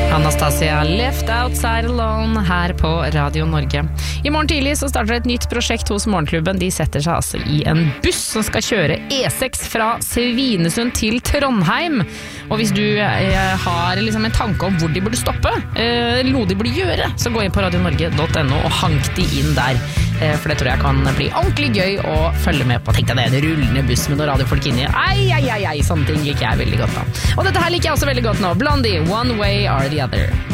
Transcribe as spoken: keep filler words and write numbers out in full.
Anastasia, Left Outside Alone her på Radio Norge. I morgen tidlig så starter et nytt prosjekt hos Morgenklubben. De setter seg altså i en buss som skal kjøre E seks fra Svinesund til Trondheim. Og hvis du eh, har liksom en tanke om hvor de burde stoppe, eh, noe de burde gjøre, så gå inn på radio norge punktum no og hank de inn der. Eh, for det tror jeg kan bli ordentlig gøy å følge med på. Tenk deg det, en rullende buss med noen radiofolk inni. Ei, ei, ei, ei, sånne ting liker jeg veldig godt da. Og dette her liker jeg også veldig godt nå. Blondie, One Way or the Other.